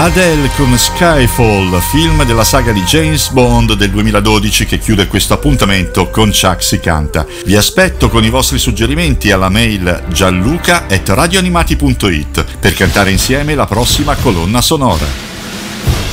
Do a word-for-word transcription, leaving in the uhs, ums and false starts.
Adele con Skyfall, film della saga di James Bond del duemiladodici che chiude questo appuntamento con Chuck si canta. Vi aspetto con i vostri suggerimenti alla mail gianluca at radioanimati punto it per cantare insieme la prossima colonna sonora.